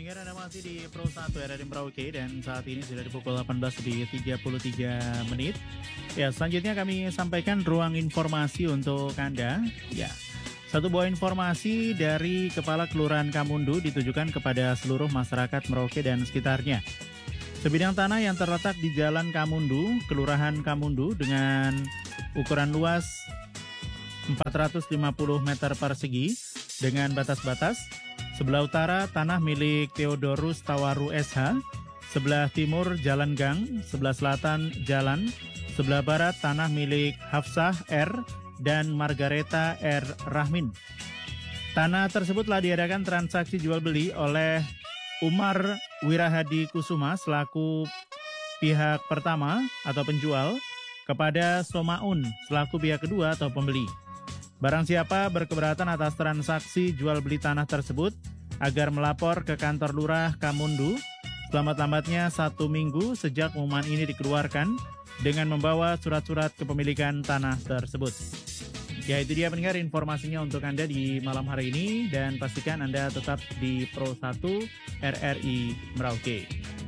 Pendengar, Anda masih di Pro 1 RRI Merauke dan saat ini sudah di pukul 18 di 33 menit. Ya, selanjutnya kami sampaikan ruang informasi untuk Anda. Ya, satu buah informasi dari Kepala Kelurahan Kamundu ditujukan kepada seluruh masyarakat Merauke dan sekitarnya. Sebidang tanah yang terletak di Jalan Kamundu, Kelurahan Kamundu dengan ukuran luas 450 meter persegi dengan batas-batas. Sebelah utara tanah milik Theodorus Tawaru SH, sebelah timur Jalan Gang, sebelah selatan Jalan, sebelah barat tanah milik Hafsah R dan Margareta R. Rahmin. Tanah tersebut telah diadakan transaksi jual beli oleh Umar Wirahadi Kusuma selaku pihak pertama atau penjual kepada Somaun selaku pihak kedua atau pembeli. Barang siapa berkeberatan atas transaksi jual beli tanah tersebut agar melapor ke kantor lurah Kamundu selambat-lambatnya 1 minggu sejak pengumuman ini dikeluarkan dengan membawa surat-surat kepemilikan tanah tersebut. Ya, itu dia pendengar informasinya untuk Anda di malam hari ini dan pastikan Anda tetap di Pro 1 RRI Merauke.